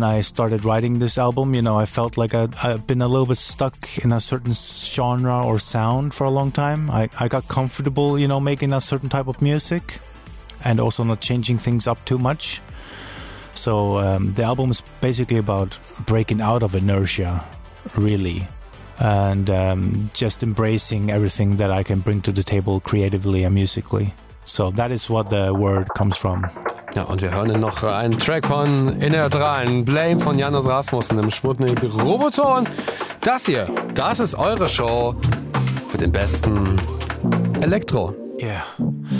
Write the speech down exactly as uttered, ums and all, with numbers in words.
I started writing this album, you know, I felt like I'd, I've been a little bit stuck in a certain genre or sound for a long time. I, I got comfortable, you know, making a certain type of music and also not changing things up too much. So um, the album is basically about breaking out of inertia, really, and um, just embracing everything that I can bring to the table creatively and musically. So that is what the word comes from. Ja, und wir hören noch einen Track von In R drei, ein Blame von Janus Rasmussen im Sputnik Roboton. Das hier, das ist eure Show für den besten Elektro. Yeah.